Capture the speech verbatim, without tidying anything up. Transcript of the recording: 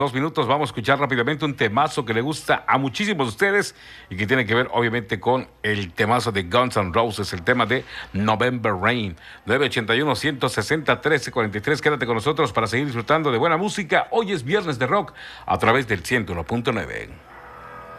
Dos minutos, vamos a escuchar rápidamente un temazo que le gusta a muchísimos de ustedes y que tiene que ver obviamente con el temazo de Guns N' Roses, el tema de November Rain. nueve ochenta y uno, ciento sesenta, trece cuarenta y tres. Quédate con nosotros para seguir disfrutando de buena música. Hoy es viernes de rock a través del ciento uno punto nueve.